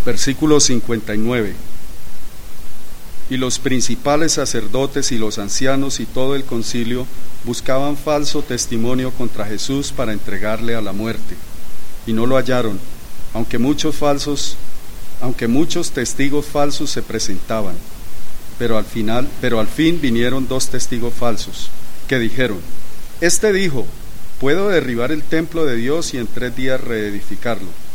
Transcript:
Versículo 59. Y los principales sacerdotes y los ancianos y todo el concilio buscaban falso testimonio contra Jesús para entregarle a la muerte, y no lo hallaron, aunque muchos testigos falsos se presentaban. Pero al fin vinieron 2 testigos falsos, que dijeron: Este dijo: puedo derribar el templo de Dios y en 3 días reedificarlo.